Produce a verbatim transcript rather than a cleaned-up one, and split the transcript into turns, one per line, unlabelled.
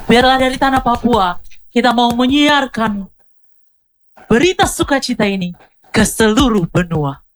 biarlah dari tanah Papua kita mau menyiarkan berita sukacita ini ke seluruh benua.